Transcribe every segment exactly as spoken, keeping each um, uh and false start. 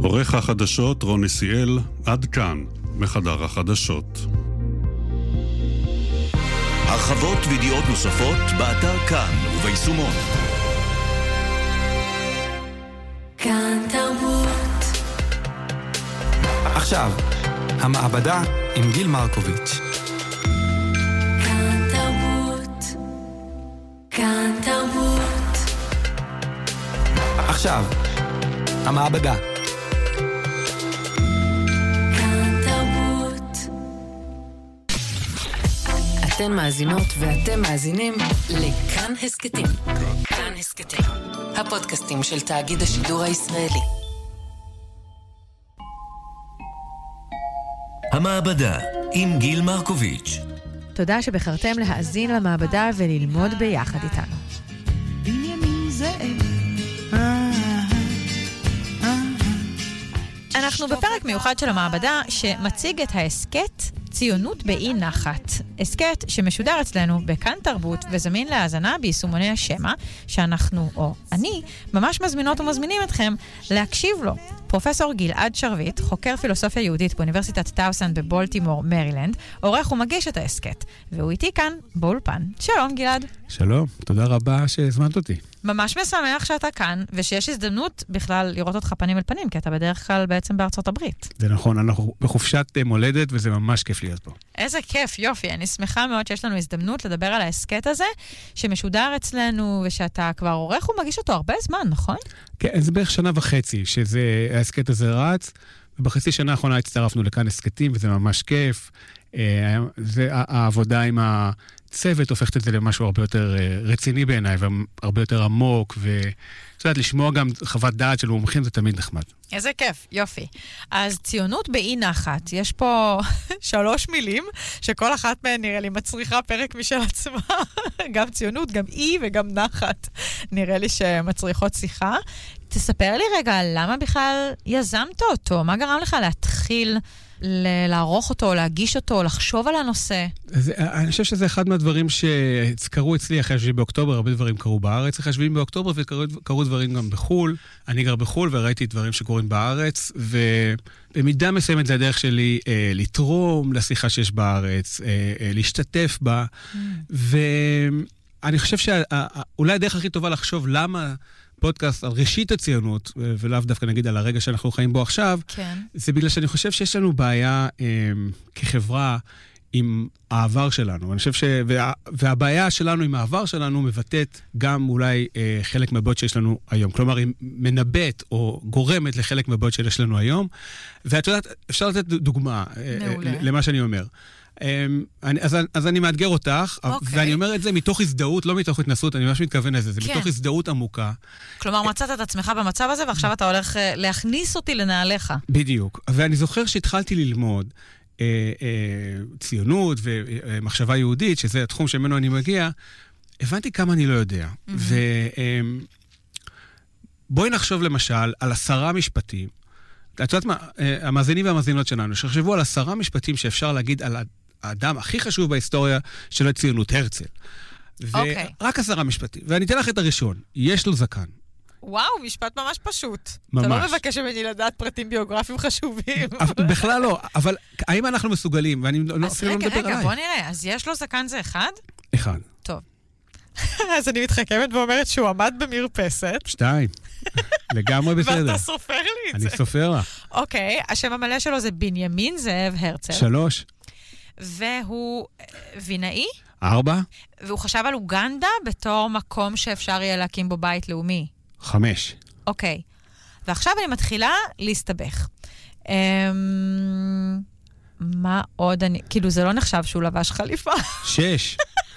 עורך החדשות רוני סיאל, עד כאן, מחדר החדשות. הרחבות וידיעות נוספות באתר כאן וביישומון. כאן תרבות. עכשיו, המעבדה עם גיל מרקוביץ'. כאן תרבות. כאן תרבות. עכשיו, המעבדה. כאן תרבות. אתן מאזינות ואתם מאזינים לכאן הסקטים. כאן הסקטים, הפודקאסטים של תאגיד השידור הישראלי. המעבדה עם גיל מרקוביץ'. תודה שבחרתם להאזין למעבדה וללמוד ביחד איתנו. בנימין זאב. אנחנו בפרק מיוחד של המעבדה שמציג את ההסקט ציונות באי נחת. הסקט שמשודר אצלנו בכאן תרבות וזמין להאזנה ביישומוני השמה, שאנחנו, או אני, ממש מזמינות ומזמינים אתכם להקשיב לו. פרופסור גלעד שרביט, חוקר פילוסופיה יהודית באוניברסיטת טאוסן בבולטימור, מרילנד, עורך ומגיש את ההסקט, והוא איתי כאן באולפן. שלום גלעד. שלום, תודה רבה שהזמנת אותי. ממש משמח שאתה כאן, ושיש הזדמנות בכלל לראות אותך פנים אל פנים, כי אתה בדרך כלל בעצם בארצות הברית. זה נכון, אנחנו בחופשת מולדת, וזה ממש כיף להיות פה. איזה כיף, יופי. אני שמחה מאוד שיש לנו הזדמנות לדבר על ההסקט הזה, שמשודר אצלנו, ושאתה כבר עורך ומגיש אותו הרבה זמן, נכון? כן, זה בערך שנה וחצי, שזה, ההסקט הזה רץ, ובחצי שנה האחרונה הצטרפנו לכאן הסקטים, וזה ממש כיף. זה העבודה עם הצוות הופכת את זה למשהו הרבה יותר רציני בעיניי, והרבה יותר עמוק, ואתה יודעת, לשמוע גם חוות דעת של מומחים זה תמיד נחמד. איזה כיף, יופי. אז ציונות באי נחת, יש פה שלוש מילים, שכל אחת מהן נראה לי מצריכה פרק משל עצמה, גם ציונות, גם אי וגם נחת, נראה לי שמצריכות שיחה. תספר לי רגע, למה בכלל יזמת אותו? מה גרם לך להתחיל לערוך אותו, להגיש אותו, לחשוב על הנושא? זה, אני חושב שזה אחד מהדברים שקרו אצלי אחרי השביעי באוקטובר, הרבה דברים קרו בארץ אחרי השביעי באוקטובר, וקרו דברים גם בחול. אני גר בחול וראיתי דברים שקורים בארץ, ובמידה מסוימת זה הדרך שלי אה, לתרום לשיחה שיש בארץ, אה, אה, להשתתף בה, mm. ואני חושב שאולי הדרך הכי טובה לחשוב למה פודקאסט על ראשית הציונות, ולאו דווקא נגיד על הרגע שאנחנו חיים בו עכשיו, כן. זה בגלל שאני חושב שיש לנו בעיה אה, כחברה עם העבר שלנו. אני חושב ש... וה... והבעיה שלנו עם העבר שלנו מבטאת גם אולי אה, חלק מהבעיות שיש לנו היום. כלומר, היא מנבאת או גורמת לחלק מהבעיות שיש לנו היום. ואת יודעת, אפשר לתת דוגמה אה, למה שאני אומר. אז, אז אני מאתגר אותך, okay. ואני אומר את זה מתוך הזדהות, לא מתוך התנסות, אני ממש מתכוון לזה, זה כן. מתוך הזדהות עמוקה. כלומר, מצאת את עצמך במצב הזה, ועכשיו אתה הולך להכניס אותי לנעליך. בדיוק, ואני זוכר שהתחלתי ללמוד אה, אה, ציונות ומחשבה יהודית, שזה התחום שממנו אני מגיע, הבנתי כמה אני לא יודע. Mm-hmm. ובואי נחשוב למשל על עשרה משפטים, את יודעת מה, המאזינים והמאזינות שלנו, שחשבו על עשרה משפטים שאפשר להגיד על האדם הכי חשוב בהיסטוריה של הציונות, הרצל. ורק עשרה משפטים. ואני אתן לך את הראשון. יש לו זקן. וואו, משפט ממש פשוט. ממש. אתה לא מבקש ממני לדעת פרטים ביוגרפיים חשובים. בכלל לא. אבל האם אנחנו מסוגלים? ואני לא אפילו לא מדבר עליי. אז רגע, רגע, בוא נראה. אז יש לו זקן זה אחד? אחד. טוב. אז אני מתחכמת ואומרת שהוא עמד במרפסת. שתיים. לגמרי בסדר. ואתה סופר לי את זה. אני סופר לה. אוקיי, השם המלא שלו זה בנימין זאב הרצל. שלוש. והוא וינאי? ארבע. והוא חשב על אוגנדה בתור מקום שאפשר יהיה להקים בו בית לאומי. חמש. אוקיי. ועכשיו אני מתחילה להסתבך. מה עוד אני... כאילו זה לא נחשב שהוא לבש חליפה. שש.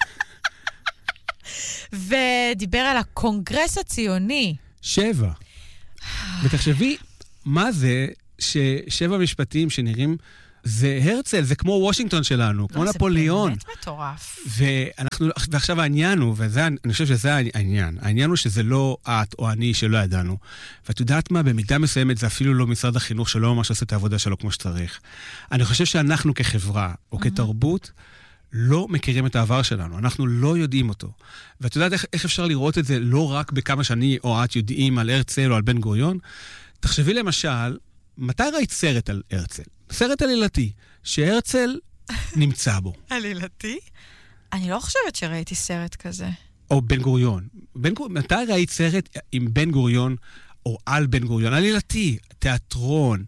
ודיבר על הקונגרס הציוני. שבע. ותחשבי, מה זה ששבע משפטים שנראים, זה הרצל, זה כמו וושינגטון שלנו, כמו נפוליאון. זה באמת מטורף. ואנחנו, ועכשיו העניין הוא, ואני חושב שזה העניין, העניין הוא שזה לא את או אני שלא ידענו. ואת יודעת מה, במידה מסוימת זה אפילו לא משרד החינוך שלא ממש עושה את העבודה שלו כמו שצריך. אני חושב שאנחנו כחברה או כתרבות, לא מכירים את העבר שלנו, אנחנו לא יודעים אותו. ואת יודעת איך, איך אפשר לראות את זה לא רק בכמה שאני או את יודעים על הרצל או על בן גוריון? תחשבי למשל מתי ראית סרט על הרצל? סרט עלילתי, שהרצל נמצא בו. עלילתי? אני לא חושבת שראיתי סרט כזה. או בן גוריון. בן, מתי ראית סרט עם בן גוריון, או על בן גוריון? עלילתי, תיאטרון,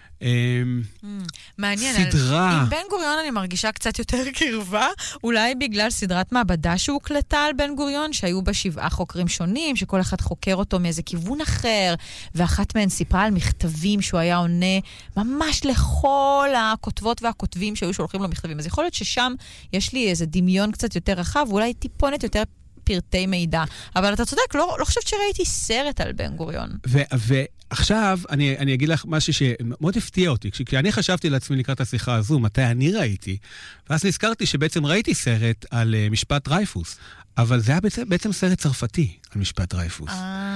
מעניין. סדרה. עם בן גוריון אני מרגישה קצת יותר קרבה, אולי בגלל סדרת מעבדה שהוקלטה על בן גוריון, שהיו בה שבעה חוקרים שונים, שכל אחד חוקר אותו מאיזה כיוון אחר, ואחת מהן סיפרה על מכתבים שהוא היה עונה ממש לכל הכותבות והכותבים שהיו שולחים לו מכתבים. אז יכול להיות ששם יש לי איזה דמיון קצת יותר רחב, ואולי טיפונת יותר פרטי מידע. אבל אתה צודק, לא, לא חושבת שראיתי סרט על בן גוריון. ו... ו... עכשיו, אני, אני אגיד לך משהו שמאוד הפתיע אותי. כשאני חשבתי לעצמי לקראת השיחה הזו, מתי אני ראיתי, ואז נזכרתי שבעצם ראיתי סרט על uh, משפט דרייפוס, אבל זה היה בעצם, בעצם סרט צרפתי על משפט דרייפוס.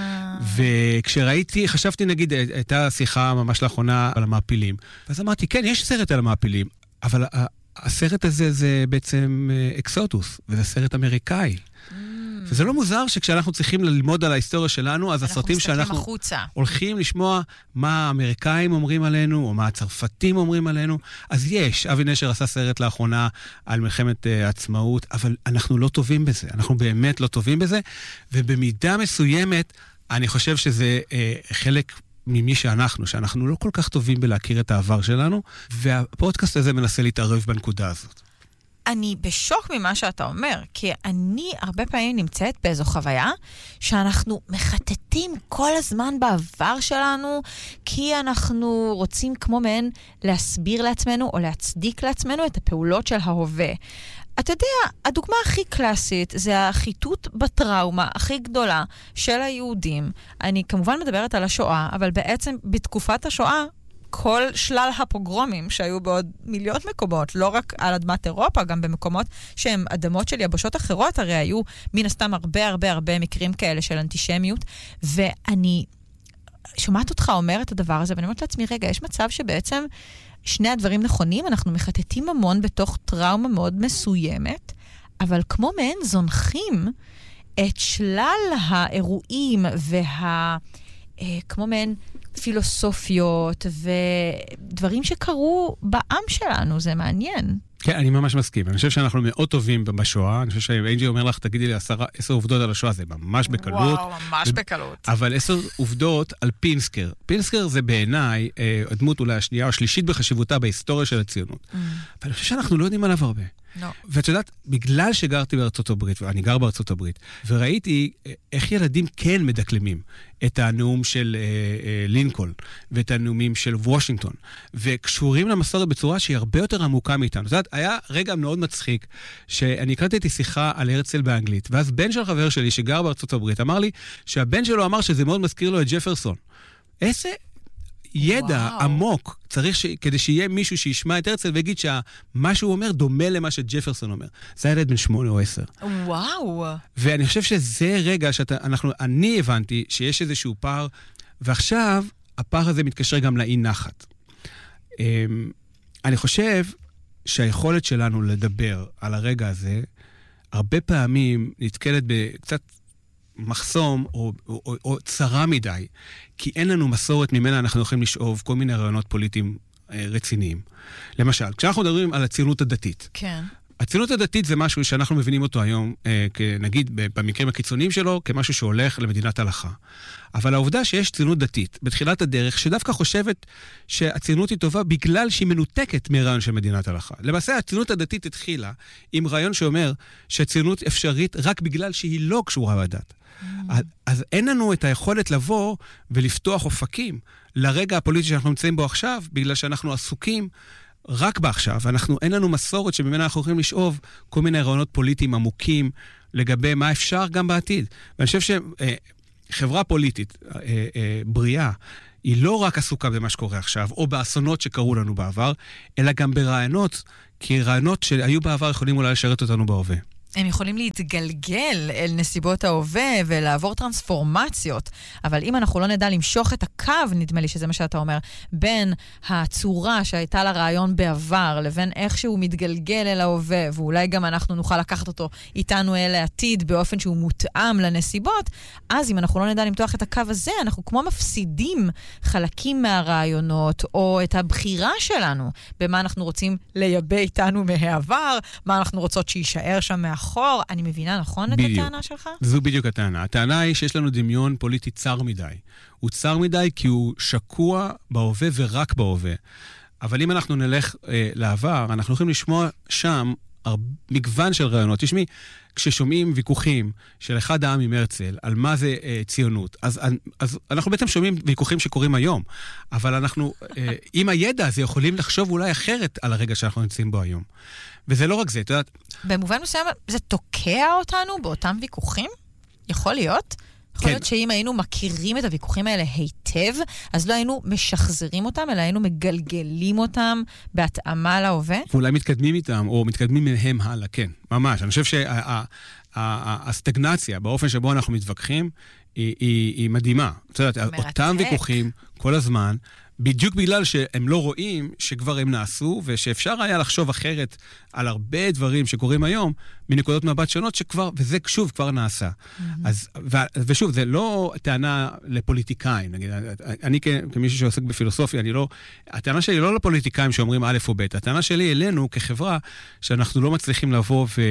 וכשראיתי, חשבתי נגיד, הייתה שיחה ממש לאחרונה על המעפילים, ואז אמרתי, כן, יש סרט על המעפילים, אבל הסרט הזה זה בעצם אקסודוס, וזה סרט אמריקאי. וזה לא מוזר שכשאנחנו צריכים ללמוד על ההיסטוריה שלנו, אז הסרטים שאנחנו החוצה. הולכים לשמוע מה האמריקאים אומרים עלינו, או מה הצרפתים אומרים עלינו, אז יש. אבי נשר עשה סרט לאחרונה על מלחמת uh, עצמאות, אבל אנחנו לא טובים בזה. אנחנו באמת לא טובים בזה, ובמידה מסוימת, אני חושב שזה uh, חלק ממי שאנחנו, שאנחנו לא כל כך טובים בלהכיר את העבר שלנו, והפודקאסט הזה מנסה להתערב בנקודה הזאת. אני בשוק ממה שאתה אומר, כי אני הרבה פעמים נמצאת באיזו חוויה שאנחנו מחטטים כל הזמן בעבר שלנו, כי אנחנו רוצים כמו מהן להסביר לעצמנו או להצדיק לעצמנו את הפעולות של ההווה. אתה יודע, הדוגמה הכי קלאסית זה החיטוט בטראומה הכי גדולה של היהודים. אני כמובן מדברת על השואה, אבל בעצם בתקופת השואה, כל שלל הפוגרומים שהיו בעוד מיליון מקומות, לא רק על אדמת אירופה, גם במקומות שהם אדמות של יבשות אחרות, הרי היו מן הסתם הרבה הרבה הרבה מקרים כאלה של אנטישמיות, ואני שומעת אותך אומר את הדבר הזה, ואני אומרת לעצמי, רגע, יש מצב שבעצם שני הדברים נכונים, אנחנו מחטטים המון בתוך טראומה מאוד מסוימת, אבל כמו מהן זונחים את שלל האירועים וה... כמו מהן פילוסופיות ודברים שקרו בעם שלנו, זה מעניין. כן, אני ממש מסכים. אני חושב שאנחנו מאוד טובים בשואה. אני חושב שאנג'י אומר לך, תגידי לי, עשר, עשר עובדות על השואה, זה ממש בקלות. וואו, ממש ו... בקלות. אבל עשר עובדות על פינסקר. פינסקר זה בעיניי, הדמות אולי השנייה או השלישית בחשיבותה בהיסטוריה של הציונות. Mm. ואני חושב שאנחנו לא יודעים עליו הרבה. No. ואת יודעת, בגלל שגרתי בארצות הברית, ואני גר בארצות הברית, וראיתי איך ילדים כן מדקלמים את הנאום של אה, אה, לינקולן, ואת הנאומים של וושינגטון, וקשורים למסורת בצורה שהיא הרבה יותר עמוקה מאיתנו. את יודעת, היה רגע מאוד מצחיק, שאני הקלטתי שיחה על הרצל באנגלית, ואז בן של חבר שלי שגר בארצות הברית, אמר לי שהבן שלו אמר שזה מאוד מזכיר לו את ג'פרסון. איזה ידע וואו. עמוק צריך ש... כדי שיהיה מישהו שישמע את הרצל ויגיד שמה שהוא אומר דומה למה שג'פרסון אומר. זה ילד בן שמונה או עשר. וואו. ואני חושב שזה רגע שאתה, אנחנו, אני הבנתי שיש איזשהו פער, ועכשיו הפער הזה מתקשר גם לאי נחת. אני חושב שהיכולת שלנו לדבר על הרגע הזה, הרבה פעמים נתקלת בקצת מחסום או, או, או, או צרה מדי, כי אין לנו מסורת ממנה אנחנו יכולים לשאוב כל מיני רעיונות פוליטיים אה, רציניים. למשל, כשאנחנו מדברים על הציונות הדתית, כן. הציונות הדתית זה משהו שאנחנו מבינים אותו היום, אה, נגיד במקרים הקיצוניים שלו, כמשהו שהולך למדינת הלכה. אבל העובדה שיש ציונות דתית בתחילת הדרך, שדווקא חושבת שהציונות היא טובה בגלל שהיא מנותקת מרעיון של מדינת הלכה. למעשה, הציונות הדתית התחילה עם רעיון שאומר שהציונות אפשרית רק בגלל שהיא לא קשורה לדת. אז, אז אין לנו את היכולת לבוא ולפתוח אופקים לרגע הפוליטי שאנחנו נמצאים בו עכשיו, בגלל שאנחנו עסוקים רק בעכשיו, ואנחנו, אין לנו מסורת שממנה אנחנו יכולים לשאוב כל מיני רעיונות פוליטיים עמוקים לגבי מה אפשר גם בעתיד. ואני חושב שחברה פוליטית בריאה, היא לא רק עסוקה במה שקורה עכשיו, או באסונות שקרו לנו בעבר, אלא גם ברעיונות, כי רעיונות שהיו בעבר יכולים אולי לשרת אותנו בהווה. הם יכולים להתגלגל אל נסיבות ההווה ולעבור טרנספורמציות. אבל אם אנחנו לא נדע למשוך את הקו, נדמה לי שזה מה שאתה אומר, בין הצורה שהייתה לרעיון בעבר, לבין איך שהוא מתגלגל אל ההווה, ואולי גם אנחנו נוכל לקחת אותו איתנו אל העתיד באופן שהוא מותאם לנסיבות, אז אם אנחנו לא נדע למתוח את הקו הזה, אנחנו כמו מפסידים חלקים מהרעיונות, או את הבחירה שלנו, במה אנחנו רוצים לייבא איתנו מהעבר, מה אנחנו רוצות שיישאר שם מאחור. אני מבינה נכון בדיוק. את הטענה שלך? זו בדיוק הטענה. הטענה היא שיש לנו דמיון פוליטי צר מדי. הוא צר מדי כי הוא שקוע בהווה ורק בהווה. אבל אם אנחנו נלך אה, לעבר, אנחנו יכולים לשמוע שם מגוון של רעיונות. תשמעי, כששומעים ויכוחים של אחד העם עם הרצל, על מה זה אה, ציונות, אז, אז אנחנו בעצם שומעים ויכוחים שקורים היום, אבל אנחנו, אה, עם הידע הזה, יכולים לחשוב אולי אחרת על הרגע שאנחנו נמצאים בו היום. וזה לא רק זה, את יודעת... במובן מסוים, זה תוקע אותנו באותם ויכוחים? יכול להיות? יכול להיות שאם היינו מכירים את הוויכוחים האלה היטב, אז לא היינו משחזרים אותם, אלא היינו מגלגלים אותם בהתאמה להווה? ואולי מתקדמים איתם, או מתקדמים מהם הלאה, כן, ממש. אני חושב שהסטגנציה, באופן שבו אנחנו מתווכחים, היא, היא, היא מדהימה. את יודעת, אותם ויכוחים כל הזמן, בדיוק בגלל שהם לא רואים שכבר הם נעשו, ושאפשר היה לחשוב אחרת על הרבה דברים שקורים היום, מנקודות מבט שונות שכבר, וזה שוב כבר נעשה. Mm-hmm. אז, ו, ושוב, זה לא טענה לפוליטיקאים, נגיד, אני כמישהו שעוסק בפילוסופיה, אני לא, הטענה שלי לא לפוליטיקאים שאומרים א' או ב', הטענה שלי אלינו כחברה, שאנחנו לא מצליחים לבוא ו...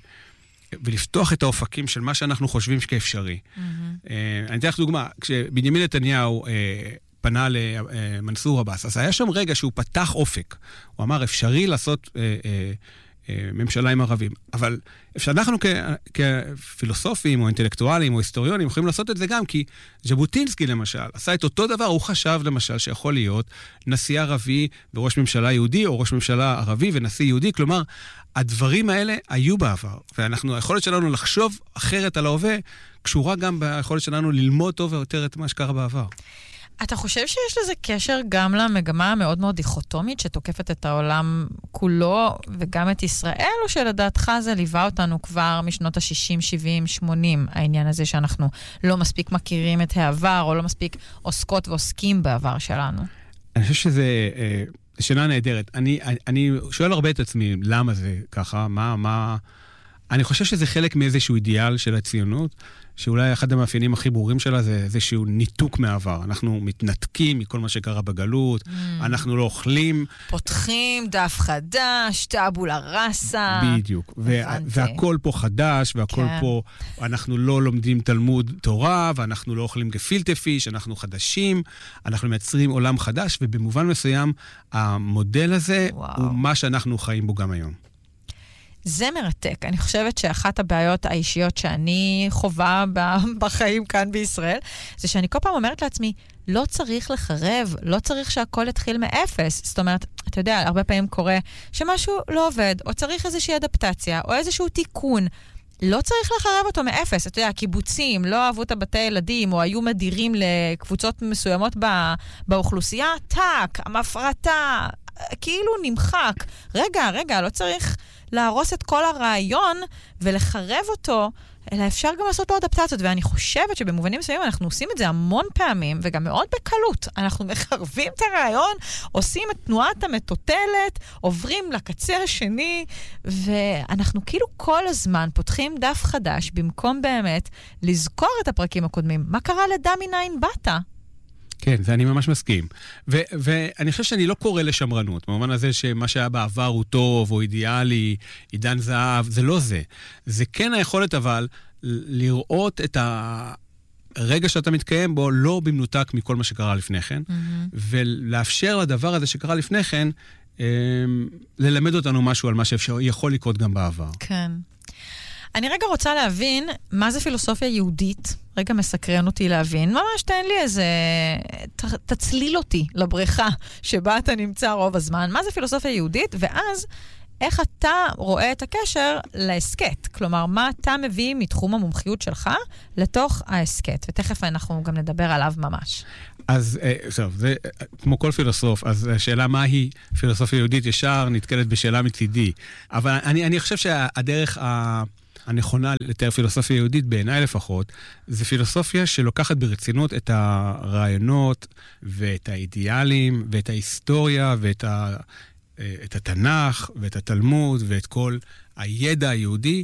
ולפתוח את האופקים של מה שאנחנו חושבים כאפשרי. Mm-hmm. אני אתן לך דוגמה, כשבנימין נתניהו פנה למנסור עבאס, אז היה שם רגע שהוא פתח אופק. הוא אמר, אפשרי לעשות אה, אה, אה, ממשלה עם ערבים. אבל שאנחנו כ, כפילוסופים או אינטלקטואלים או היסטוריונים יכולים לעשות את זה גם, כי ז'בוטינסקי למשל עשה את אותו דבר, הוא חשב למשל שיכול להיות נשיא ערבי וראש ממשלה יהודי, או ראש ממשלה ערבי ונשיא יהודי. כלומר, הדברים האלה היו בעבר, ואנחנו, היכולת שלנו לחשוב אחרת על ההווה, קשורה גם ביכולת שלנו ללמוד טוב ויותר את מה שקרה בעבר. אתה חושב שיש לזה קשר גם למגמה המאוד מאוד דיכוטומית שתוקפת את העולם כולו וגם את ישראל, או שלדעתך זה ליווה אותנו כבר משנות ה-שישים, שבעים, שמונים, העניין הזה שאנחנו לא מספיק מכירים את העבר, או לא מספיק עוסקות ועוסקים בעבר שלנו? אני חושב שזה אה, שאלה נהדרת. אני, אני, אני שואל הרבה את עצמי, למה זה ככה? מה, מה... אני חושב שזה חלק מאיזשהו אידיאל של הציונות, שאולי אחד המאפיינים הכי ברורים שלה זה איזשהו ניתוק מהעבר. אנחנו מתנתקים מכל מה שקרה בגלות, mm. אנחנו לא אוכלים. פותחים דף חדש, טאבולה ראסה. בדיוק. וה- והכל פה חדש, והכל כן. פה, אנחנו לא לומדים תלמוד תורה, ואנחנו לא אוכלים גפילטה פיש, אנחנו חדשים, אנחנו מייצרים עולם חדש, ובמובן מסוים, המודל הזה וואו. הוא מה שאנחנו חיים בו גם היום. זה מרתק. אני חושבת שאחת הבעיות האישיות שאני חובה בחיים כאן בישראל, זה שאני כל פעם אומרת לעצמי, לא צריך לחרב, לא צריך שהכל יתחיל מאפס. זאת אומרת, אתה יודע, הרבה פעמים קורה שמשהו לא עובד, או צריך איזושהי אדפטציה, או איזשהו תיקון. לא צריך לחרב אותו מאפס. אתה יודע, הקיבוצים לא אהבו את הבתי ילדים, או היו מדירים לקבוצות מסוימות באוכלוסייה, טק, המפרטה, כאילו נמחק. רגע, רגע, לא צריך להרוס את כל הרעיון ולחרב אותו, אלא אפשר גם לעשות לו אדפטציות, ואני חושבת שבמובנים מסוימים אנחנו עושים את זה המון פעמים, וגם מאוד בקלות. אנחנו מחרבים את הרעיון, עושים את תנועת המטוטלת, עוברים לקצה השני, ואנחנו כאילו כל הזמן פותחים דף חדש, במקום באמת לזכור את הפרקים הקודמים. מה קרה לדע מניין באת? כן, זה אני ממש מסכים. ו- ואני חושב שאני לא קורא לשמרנות, במובן הזה שמה שהיה בעבר הוא טוב או אידיאלי, עידן זהב, זה לא זה. זה כן היכולת אבל לראות את הרגע שאתה מתקיים בו לא במנותק מכל מה שקרה לפני כן, mm-hmm. ולאפשר לדבר הזה שקרה לפני כן, ללמד אותנו משהו על מה שיכול לקרות גם בעבר. כן. אני רגע רוצה להבין מה זה פילוסופיה יהודית. רגע מסקרן אותי להבין. ממש תן לי איזה... ת, תצליל אותי לבריכה שבה אתה נמצא רוב הזמן. מה זה פילוסופיה יהודית? ואז איך אתה רואה את הקשר לעסקת? כלומר, מה אתה מביא מתחום המומחיות שלך לתוך העסקת? ותכף אנחנו גם נדבר עליו ממש. אז, עכשיו, זה כמו כל פילוסוף, אז השאלה מה היא פילוסופיה יהודית ישר נתקלת בשאלה מצידי. אבל אני, אני חושב שהדרך ה... הנכונה לתאר פילוסופיה יהודית, בעיניי לפחות, זה פילוסופיה שלוקחת ברצינות את הרעיונות ואת האידיאלים ואת ההיסטוריה ואת ה... את התנ"ך ואת התלמוד ואת כל הידע היהודי,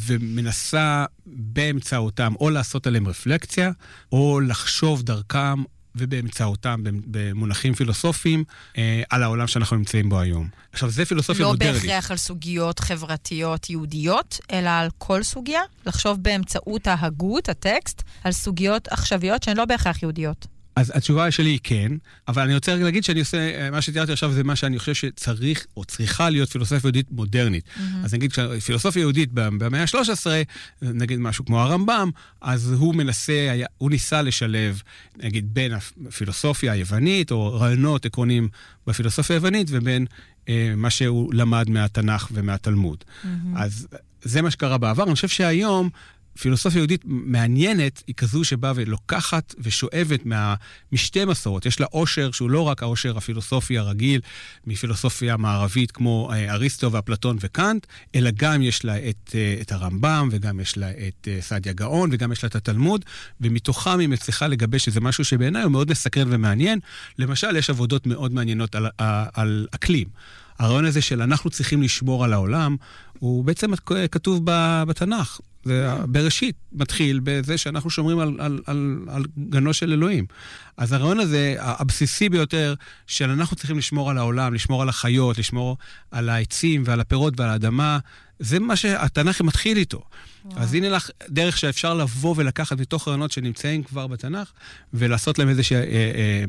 ומנסה באמצעותם או לעשות עליהם רפלקציה, או לחשוב דרכם ובאמצעותם במונחים פילוסופיים אה, על העולם שאנחנו נמצאים בו היום. עכשיו, זה פילוסופיה לא מודרנית. לא בהכרח על סוגיות חברתיות יהודיות, אלא על כל סוגיה, לחשוב באמצעות ההגות, הטקסט, על סוגיות עכשוויות שהן לא בהכרח יהודיות. אז התשובה שלי היא כן, אבל אני רוצה להגיד שאני עושה, מה שתיארתי עכשיו זה מה שאני חושב שצריך או צריכה להיות פילוסופיה יהודית מודרנית. Mm-hmm. אז נגיד, פילוסופיה יהודית במאה ה-שלוש עשרה, נגיד משהו כמו הרמב"ם, אז הוא מנסה, הוא ניסה לשלב, נגיד, בין הפילוסופיה היוונית, או רעיונות עקרוניים בפילוסופיה היוונית, ובין אה, מה שהוא למד מהתנ"ך ומהתלמוד. Mm-hmm. אז זה מה שקרה בעבר. אני חושב שהיום, פילוסופיה יהודית מעניינת היא כזו שבאה ולוקחת ושואבת מה, משתי מסורות. יש לה עושר שהוא לא רק העושר הפילוסופי הרגיל מפילוסופיה מערבית כמו אריסטו ואפלטון וקאנט, אלא גם יש לה את, את הרמב"ם וגם יש לה את סעדיה גאון וגם יש לה את התלמוד, ומתוכם היא מצליחה לגבש שזה משהו שבעיניי הוא מאוד מסקרן ומעניין. למשל, יש עבודות מאוד מעניינות על, על אקלים. הרעיון הזה של אנחנו צריכים לשמור על העולם, הוא בעצם כתוב בתנ"ך. זה בראשית מתחיל בזה שאנחנו שומרים על, על, על, על גנו של אלוהים. אז הרעיון הזה, הבסיסי ביותר, של אנחנו צריכים לשמור על העולם, לשמור על החיות, לשמור על העצים ועל הפירות ועל האדמה, זה מה שהתנ"ך מתחיל איתו. וואו. אז הנה לך דרך שאפשר לבוא ולקחת מתוך רעיונות שנמצאים כבר בתנ"ך, ולעשות להם איזושהי... אה, אה,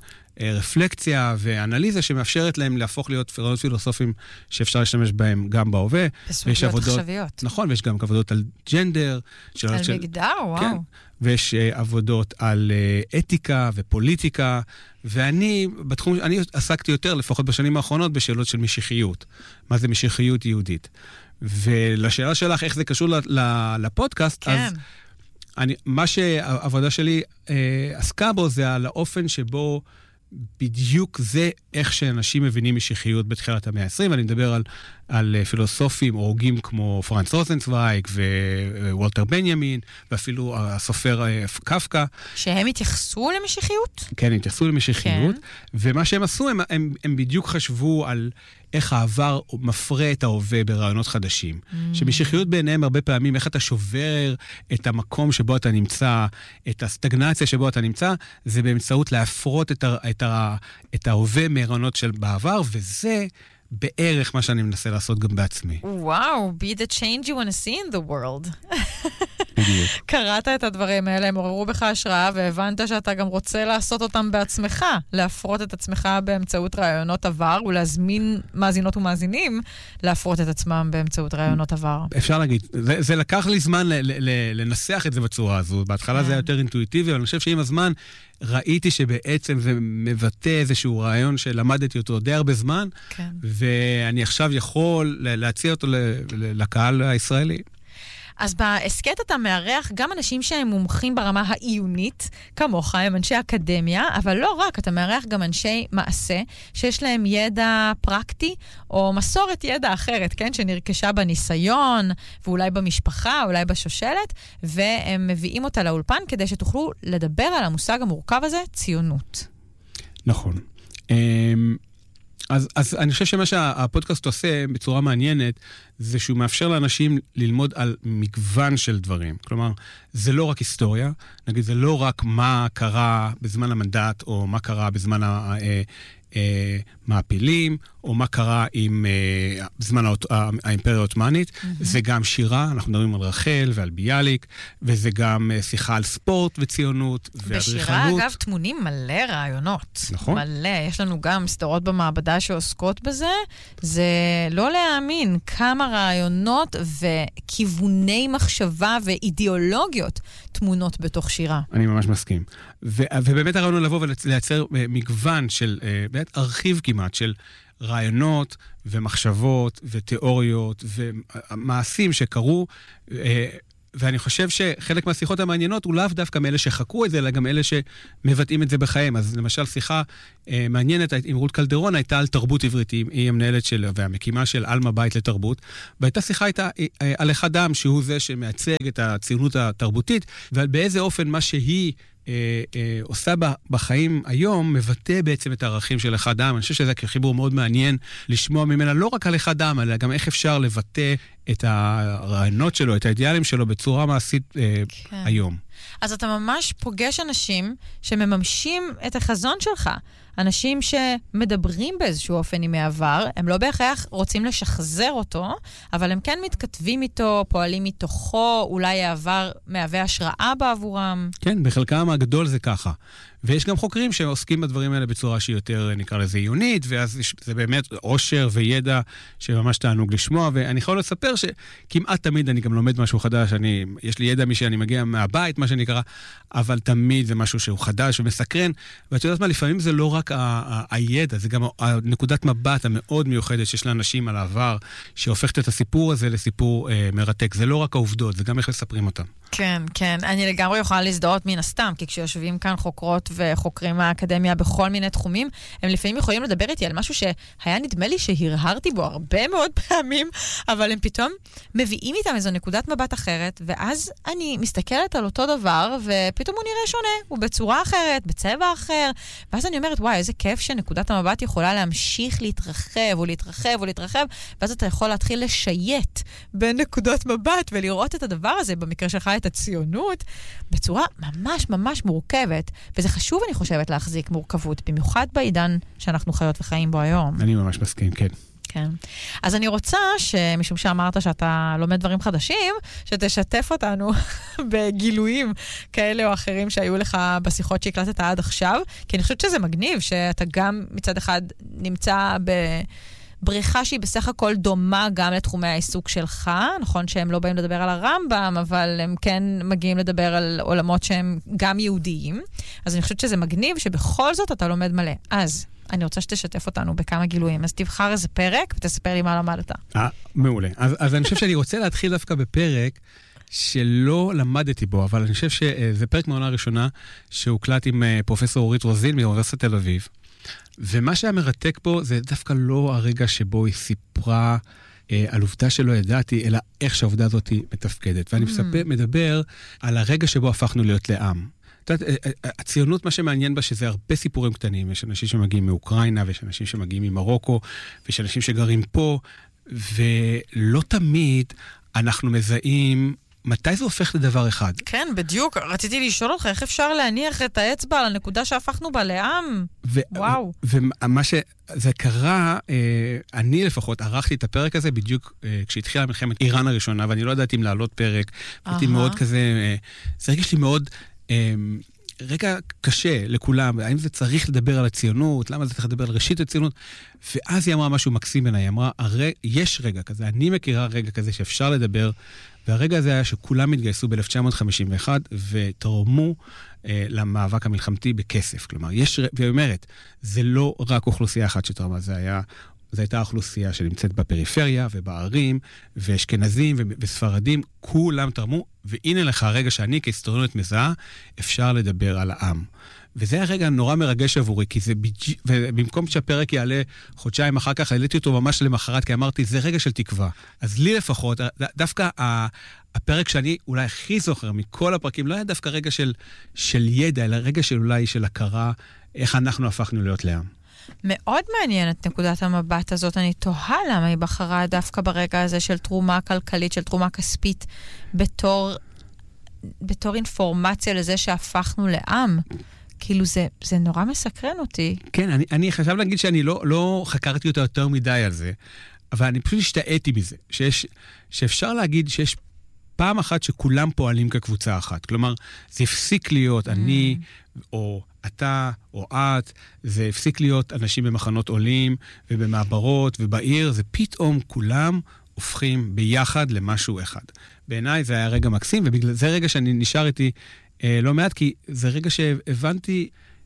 רפלקציה ואנליזה שמאפשרת להם להפוך להיות רעיונות פילוסופיים שאפשר להשתמש בהם גם בהווה. בסוגיות עכשוויות. נכון, ויש גם עבודות על ג'נדר. על של, מגדר, וואו. כן, ויש uh, עבודות על uh, אתיקה ופוליטיקה, ואני בתחום, אני עסקתי יותר, לפחות בשנים האחרונות, בשאלות של משיחיות. מה זה משיחיות יהודית? ולשאלה שלך, איך זה קשור לפודקאסט, כן. אז אני, מה שהעבודה שלי uh, עסקה בו זה על האופן שבו בדיוק זה איך שאנשים מבינים משיחיות בתחילת המאה ה-עשרים, ואני מדבר על, על פילוסופים או הוגים כמו פרנץ רוזנצוויג ווולטר בנימין, ואפילו הסופר קפקא. שהם התייחסו למשיחיות? כן, התייחסו למשיחיות, כן. ומה שהם עשו, הם, הם, הם בדיוק חשבו על איך העבר מפרה את ההווה ברעיונות חדשים. Mm. שמשיחיות בעיניהם הרבה פעמים, איך אתה שובר את המקום שבו אתה נמצא, את הסטגנציה שבו אתה נמצא, זה באמצעות להפרות את, ה, את, ה, את ההווה מרעיונות של בעבר, וזה בערך מה שאני מנסה לעשות גם בעצמי. וואו, be the change you want to see in the world. קראת את הדברים האלה, הם עוררו בך השראה, והבנת שאתה גם רוצה לעשות אותם בעצמך, להפרות את עצמך באמצעות רעיונות עבר, ולהזמין מאזינות ומאזינים להפרות את עצמם באמצעות רעיונות עבר. אפשר להגיד, זה, זה לקח לי זמן ל, ל, ל, לנסח את זה בצורה הזו. בהתחלה זה היה יותר אינטואיטיבי, אבל אני חושב שעם הזמן ראיתי שבעצם זה מבטא איזשהו רעיון שלמדתי אותו די הרבה זמן, כן. ואני עכשיו יכול להציע אותו לקהל הישראלי. אז בהסקט אתה מארח גם אנשים שהם מומחים ברמה העיונית, כמוך, הם אנשי אקדמיה, אבל לא רק, אתה מארח גם אנשי מעשה, שיש להם ידע פרקטי, או מסורת ידע אחרת, כן? שנרכשה בניסיון, ואולי במשפחה, אולי בשושלת, והם מביאים אותה לאולפן, כדי שתוכלו לדבר על המושג המורכב הזה, ציונות. נכון. אז, אז אני חושב שמה שהפודקאסט עושה בצורה מעניינת, זה שהוא מאפשר לאנשים ללמוד על מגוון של דברים. כלומר, זה לא רק היסטוריה, נגיד, זה לא רק מה קרה בזמן המנדט, או מה קרה בזמן המעפילים, או מה קרה עם זמן האימפריה העות'מאנית. Mm-hmm. זה גם שירה, אנחנו מדברים על רחל ועל ביאליק, וזה גם שיחה על ספורט וציונות ואדריכלות. בשירה, אגב, תמונים מלא רעיונות. נכון. מלא. יש לנו גם סדרות במעבדה שעוסקות בזה. זה לא להאמין כמה רעיונות וכיווני מחשבה ואידיאולוגיות תמונות בתוך שירה. אני ממש מסכים. ו- ובאמת הרעיון הוא לבוא ולייצר מגוון של, באמת ארכיב כמעט, של רעיונות ומחשבות ותיאוריות ומעשים שקרו ואני חושב שחלק מהשיחות המעניינות הוא לאו דווקא מאלה שחקרו את זה, אלא גם אלה שמבטאים את זה בחיים. אז למשל שיחה אה, מעניינת עם רות קלדרון הייתה על תרבות עברית, היא המנהלת של, והמקימה של אלמה בית לתרבות, והייתה שיחה הייתה אה, על אחד אדם שהוא זה שמייצג את הציונות התרבותית, ובאיזה אופן מה שהיא אה, אה, עושה בחיים היום, מבטא בעצם את הערכים של אחד אדם. אני חושב שזה חיבור מאוד מעניין לשמוע ממנה, לא רק על אחד אדם, אלא גם איך אפשר לבטא את הרעיונות שלו, את האידיאלים שלו, בצורה מעשית אה, כן. היום. אז אתה ממש פוגש אנשים שמממשים את החזון שלך. אנשים שמדברים באיזשהו אופן עם העבר, הם לא בהכרח רוצים לשחזר אותו, אבל הם כן מתכתבים איתו, פועלים מתוכו, אולי העבר מהווה השראה בעבורם. כן, בחלקם הגדול זה ככה. ויש גם חוקרים שעוסקים בדברים האלה בצורה שהיא יותר, נקרא לזה, עיונית, ואז זה באמת עושר וידע שממש תענוג לשמוע, ואני יכול לספר שכמעט תמיד אני גם לומד משהו חדש, אני, יש לי ידע משאני מגיע מהבית, מה שנקרא, אבל תמיד זה משהו שהוא חדש ומסקרן, ואת יודעת מה, לפעמים זה לא רק ה- ה- הידע, זה גם הנקודת מבט המאוד מיוחדת שיש לאנשים על העבר, שהופכת את הסיפור הזה לסיפור אה, מרתק. זה לא רק העובדות, זה גם איך לספרים אותם. כן, כן. אני לגמרי יכולה להזדהות מן הסתם, כי כשיושבים כאן חוקרות וחוקרים מהאקדמיה בכל מיני תחומים, הם לפעמים יכולים לדבר איתי על משהו שהיה נדמה לי שהרהרתי בו הרבה מאוד פעמים, אבל הם פתאום מביאים איתם איזו נקודת מבט אחרת, ואז אני מסתכלת על אותו דבר, ופתאום הוא נראה שונה, הוא בצורה אחרת, בצבע אחר, ואז אני אומרת, וואי, איזה כיף שנקודת המבט יכולה להמשיך להתרחב, ולהתרחב, ולהתרחב, ואז אתה יכול להתחיל לשייט בין נקודות מבט, ולראות את הדבר הזה, במקרה שלך את הציונות, בצורה ממש ממש מורכבת, וזה חשוב, אני חושבת, להחזיק מורכבות, במיוחד בעידן שאנחנו חיות וחיים בו היום. אני ממש מסכים, כן. כן. אז אני רוצה שמשום שאמרת שאתה לומד דברים חדשים, שתשתף אותנו בגילויים כאלה או אחרים שהיו לך בשיחות שהקלטת עד עכשיו, כי אני חושבת שזה מגניב, שאתה גם מצד אחד נמצא ב... בריחה שהיא בסך הכל דומה גם לתחומי העיסוק שלך, נכון שהם לא באים לדבר על הרמב"ם, אבל הם כן מגיעים לדבר על עולמות שהם גם יהודיים, אז אני חושבת שזה מגניב שבכל זאת אתה לומד מלא. אז אני רוצה שתשתף אותנו בכמה גילויים, אז תבחר איזה פרק ותספר לי מה למדת. אה, מעולה. אז, אז אני חושב שאני רוצה להתחיל דווקא בפרק שלא למדתי בו, אבל אני חושב שזה פרק מהעונה הראשונה שהוקלט עם פרופסור אורית רוזין מאוניברסיטת תל אביב. ומה שהיה מרתק פה זה דווקא לא הרגע שבו היא סיפרה אה, על עובדה שלא ידעתי, אלא איך שהעובדה הזאת מתפקדת. ואני מספר, מדבר על הרגע שבו הפכנו להיות לעם. את יודעת, הציונות, מה שמעניין בה, שזה הרבה סיפורים קטנים. יש אנשים שמגיעים מאוקראינה, ויש אנשים שמגיעים ממרוקו, ויש אנשים שגרים פה, ולא תמיד אנחנו מזהים מתי זה הופך לדבר אחד? כן, בדיוק. רציתי לשאול אותך, איך אפשר להניח את האצבע על הנקודה שהפכנו בה לעם? ו- וואו. ומה שזה קרה, אני לפחות ערכתי את הפרק הזה בדיוק כשהתחילה מלחמת איראן הראשונה, ואני לא ידעתי אם לעלות פרק. הייתי מאוד כזה, זה הרגיש לי מאוד רגע קשה לכולם, האם זה צריך לדבר על הציונות, למה זה צריך לדבר על ראשית הציונות, ואז היא אמרה משהו מקסים בעיניי, היא אמרה, יש רגע כזה, אני מכירה רגע כזה שאפשר לדבר, והרגע הזה היה שכולם התגייסו ב-אלף תשע מאות חמישים ואחת ותרמו אה, למאבק המלחמתי בכסף. כלומר, יש, והיא אומרת, זה לא רק אוכלוסייה אחת שתרמה, זה היה, זו הייתה אוכלוסייה שנמצאת בפריפריה ובערים, ואשכנזים וספרדים, כולם תרמו, והנה לך הרגע שאני כהיסטוריונית מזהה, אפשר לדבר על העם. וזה הרגע נורא מרגש עבורי, כי זה בג'... ובמקום שהפרק יעלה חודשיים אחר כך, העליתי אותו ממש למחרת, כי אמרתי, זה רגע של תקווה. אז לי לפחות, דווקא הפרק שאני אולי הכי זוכר מכל הפרקים, לא היה דווקא רגע של, של ידע, אלא רגע של אולי של הכרה, איך אנחנו הפכנו להיות לעם. מאוד מעניין את נקודת המבט הזאת, אני תוהה למה היא בחרה דווקא ברגע הזה של תרומה כלכלית, של תרומה כספית, בתור, בתור אינפורמציה לזה שהפכנו לעם. כאילו זה, זה נורא מסקרן אותי. כן, אני, אני חשב להגיד שאני לא, לא חקרתי אותה יותר מדי על זה, אבל אני פשוט השתעתי מזה, שיש, שאפשר להגיד שיש פעם אחת שכולם פועלים כקבוצה אחת. כלומר, זה הפסיק להיות אני, או אתה, או את, זה הפסיק להיות אנשים במחנות עולים, ובמעברות, ובעיר, זה פתאום כולם הופכים ביחד למשהו אחד. בעיניי זה היה רגע מקסים, ובגלל זה רגע שאני נשאר איתי, לא מעט, כי זה רגע שהבנתי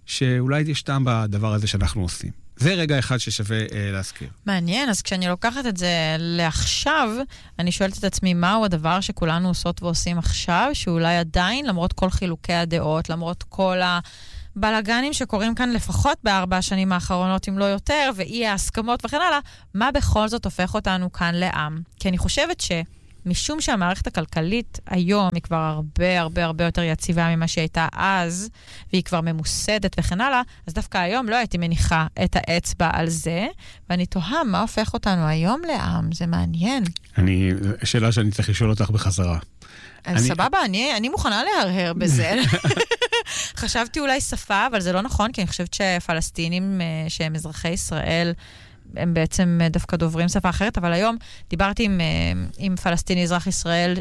שאולי יש טעם בדבר הזה שאנחנו עושים. זה רגע אחד ששווה אה, להזכיר. מעניין, אז כשאני לוקחת את זה לעכשיו, אני שואלת את עצמי, מהו הדבר שכולנו עושות ועושים עכשיו, שאולי עדיין, למרות כל חילוקי הדעות, למרות כל הבלגנים שקורים כאן לפחות בארבע השנים האחרונות, אם לא יותר, ואי ההסכמות וכן הלאה, מה בכל זאת הופך אותנו כאן לעם? כי אני חושבת ש... משום שהמערכת הכלכלית היום היא כבר הרבה הרבה הרבה יותר יציבה ממה שהייתה אז, והיא כבר ממוסדת וכן הלאה, אז דווקא היום לא הייתי מניחה את האצבע על זה, ואני תוהה מה הופך אותנו היום לעם, זה מעניין. אני, שאלה שאני צריך לשאול אותך בחזרה. אני... סבבה, אני, אני מוכנה להרהר בזה. חשבתי אולי שפה, אבל זה לא נכון, כי אני חושבת שפלסטינים שהם אזרחי ישראל, הם בעצם דווקא דוברים שפה אחרת, אבל היום דיברתי עם, עם פלסטיני אזרח ישראל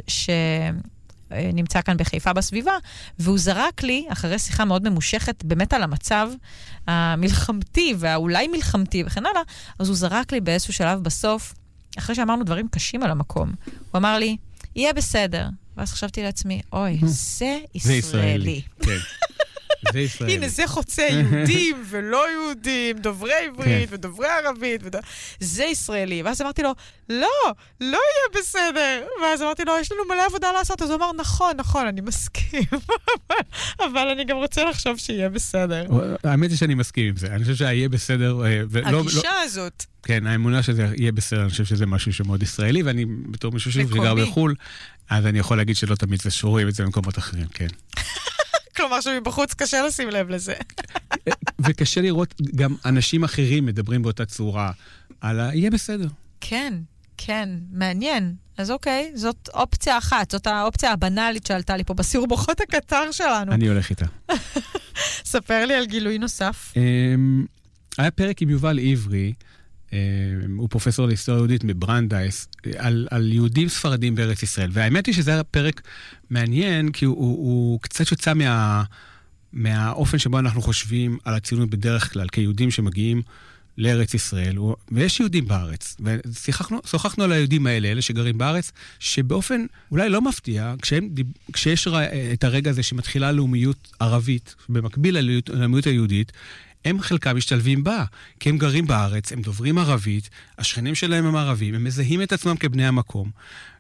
שנמצא כאן בחיפה בסביבה, והוא זרק לי, אחרי שיחה מאוד ממושכת, באמת על המצב המלחמתי, והאולי מלחמתי וכן הלאה, אז הוא זרק לי באיזשהו שלב בסוף, אחרי שאמרנו דברים קשים על המקום, הוא אמר לי, יהיה בסדר. ואז חשבתי לעצמי, אוי, זה ישראלי. כן. הנה, זה חוצה יהודים ולא יהודים, דוברי עברית ודוברי ערבית, זה ישראלי. ואז אמרתי לו, לא, לא יהיה בסדר. ואז אמרתי לו, יש לנו מלא עבודה לעשות. אז הוא אמר, נכון, נכון, אני מסכים. אבל אני גם רוצה לחשוב שיהיה בסדר. האמת היא שאני מסכים עם זה. אני חושב שיהיה בסדר. הגישה הזאת. כן, האמונה שזה יהיה בסדר, אני חושב שזה משהו שמאוד ישראלי, ואני בתור מישהו שגר בחול, אז אני יכול להגיד שלא תמיד זה שרואים את זה במקומות אחרים, כן. כלומר שמבחוץ קשה לשים לב לזה. וקשה לראות גם אנשים אחרים מדברים באותה צורה, על ה... יהיה בסדר. כן, כן, מעניין. אז אוקיי, זאת אופציה אחת, זאת האופציה הבנאלית שעלתה לי פה בסיור מוחות הקטר שלנו. אני הולך איתה. ספר לי על גילוי נוסף. היה פרק עם יובל עברי, הוא פרופסור להיסטוריה יהודית מברנדייס, על, על יהודים ספרדים בארץ ישראל. והאמת היא שזה היה פרק מעניין, כי הוא, הוא, הוא קצת יוצא מה, מהאופן שבו אנחנו חושבים על הציונות בדרך כלל, כיהודים שמגיעים לארץ ישראל, ויש יהודים בארץ, ושוחחנו על היהודים האלה, אלה שגרים בארץ, שבאופן אולי לא מפתיע, כשהם, כשיש את הרגע הזה שמתחילה לאומיות ערבית, במקביל ללאומיות היהודית, הם חלקם משתלבים בה, כי הם גרים בארץ, הם דוברים ערבית, השכנים שלהם הם ערבים, הם מזהים את עצמם כבני המקום.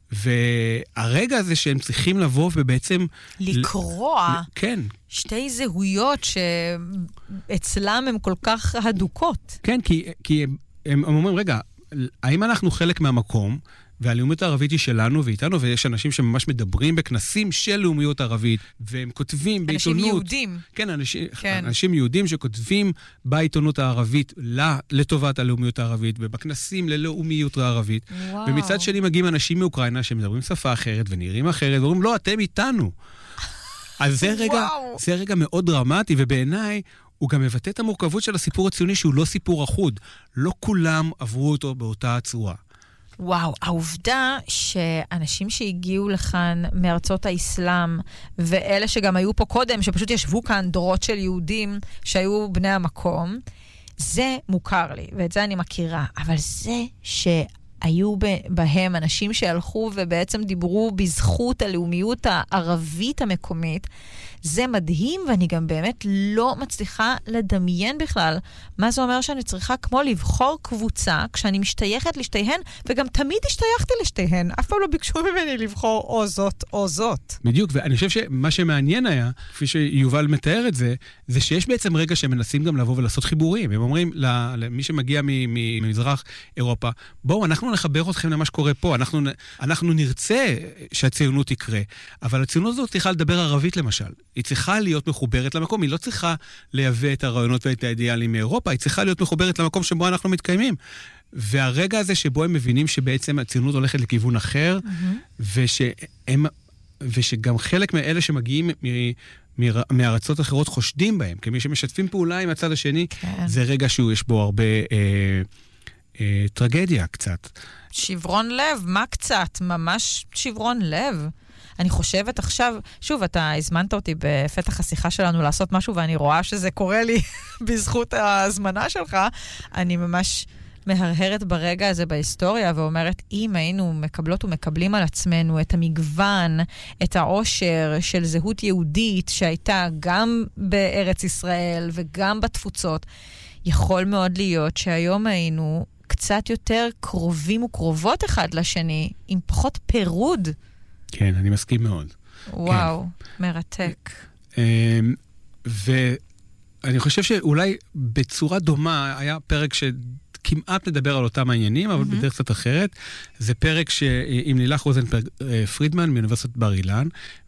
והרגע הזה שהם צריכים לבוא ובעצם... לקרוע. ל... כן. שתי זהויות שאצלם הן כל כך הדוקות. כן, כי, כי הם, הם, הם אומרים, רגע, האם אנחנו חלק מהמקום, והלאומיות הערבית היא שלנו ואיתנו, ויש אנשים שממש מדברים בכנסים של לאומיות ערבית, והם כותבים בעיתונות... אנשים יהודים. כן, אנשים, כן. אנשים יהודים שכותבים בעיתונות הערבית לטובת הלאומיות הערבית, ובכנסים ללאומיות הערבית. וואו. ומצד שני מגיעים אנשים מאוקראינה שמדברים שפה אחרת ונראים אחרת, ואומרים, לא, אתם איתנו. אז זה רגע, זה רגע מאוד דרמטי, ובעיניי הוא גם מבטא את המורכבות של הסיפור הציוני, שהוא לא סיפור אחוד. לא כולם עברו אותו באותה הצורה. וואו, העובדה שאנשים שהגיעו לכאן מארצות האסלאם, ואלה שגם היו פה קודם, שפשוט ישבו כאן דורות של יהודים שהיו בני המקום, זה מוכר לי, ואת זה אני מכירה. אבל זה שהיו בהם אנשים שהלכו ובעצם דיברו בזכות הלאומיות הערבית המקומית, זה מדהים, ואני גם באמת לא מצליחה לדמיין בכלל מה זה אומר שאני צריכה כמו לבחור קבוצה, כשאני משתייכת לשתיהן, וגם תמיד השתייכתי לשתיהן. אף פעם לא ביקשו ממני לבחור או זאת או זאת. בדיוק, ואני חושב שמה שמעניין היה, כפי שיובל מתאר את זה, זה שיש בעצם רגע שמנסים גם לבוא ולעשות חיבורים. הם אומרים למי שמגיע ממזרח אירופה, בואו, אנחנו נחבר אתכם למה שקורה פה, אנחנו, אנחנו נרצה שהציונות תקרה, אבל הציונות הזאת צריכה לדבר ערבית למשל. היא צריכה להיות מחוברת למקום, היא לא צריכה לייבא את הרעיונות ואת האידיאלים מאירופה, היא צריכה להיות מחוברת למקום שבו אנחנו מתקיימים. והרגע הזה שבו הם מבינים שבעצם הציונות הולכת לכיוון אחר, mm-hmm. ושהם, ושגם חלק מאלה שמגיעים מ, מ, מארצות אחרות חושדים בהם, כמי שמשתפים פעולה עם הצד השני, כן. זה רגע שיש בו הרבה אה, אה, טרגדיה קצת. שברון לב, מה קצת? ממש שברון לב. אני חושבת עכשיו, שוב, אתה הזמנת אותי בפתח השיחה שלנו לעשות משהו, ואני רואה שזה קורה לי בזכות ההזמנה שלך. אני ממש מהרהרת ברגע הזה בהיסטוריה ואומרת, אם היינו מקבלות ומקבלים על עצמנו את המגוון, את העושר של זהות יהודית שהייתה גם בארץ ישראל וגם בתפוצות, יכול מאוד להיות שהיום היינו קצת יותר קרובים וקרובות אחד לשני, עם פחות פירוד. כן, אני מסכים מאוד. וואו, כן. מרתק. ואני חושב שאולי בצורה דומה היה פרק שכמעט מדבר על אותם העניינים, אבל mm-hmm. בדרך קצת אחרת. זה פרק עם לילך רוזנברג פרידמן מאוניברסיטת בר אילן,